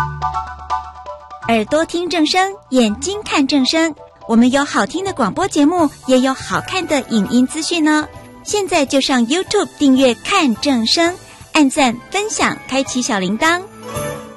耳朵听正声，眼睛看正声，我们有好听的广播节目，也有好看的影音资讯呢。现在就上 YouTube 订阅看正声，按赞分享，开启小铃铛。